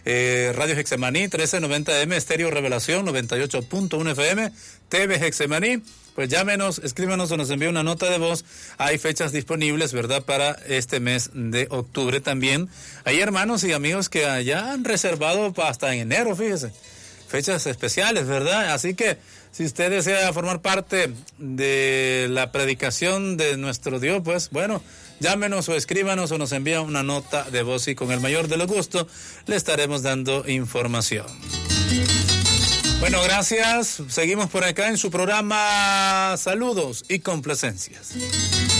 Radio Getsemaní 1390M, Estéreo Revelación 98.1 FM, TV Getsemaní. Pues llámenos, escríbanos o nos envíe una nota de voz. Hay fechas disponibles, ¿verdad?, para este mes de octubre también. Hay hermanos y amigos que ya han reservado hasta en enero, fíjese. Fechas especiales, ¿verdad? Así que si usted desea formar parte de la predicación de nuestro Dios, pues bueno, llámenos o escríbanos o nos envía una nota de voz y con el mayor de los gustos le estaremos dando información. Bueno, gracias. Seguimos por acá en su programa Saludos y Complacencias.